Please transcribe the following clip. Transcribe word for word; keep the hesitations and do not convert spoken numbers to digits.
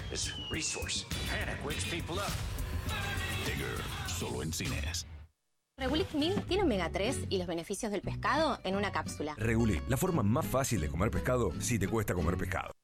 is resource. Panic wakes people up. Digger, solo en cines. Regulic Meal tiene omega tres y los beneficios del pescado en una cápsula. Regulic, la forma más fácil de comer pescado si te cuesta comer pescado.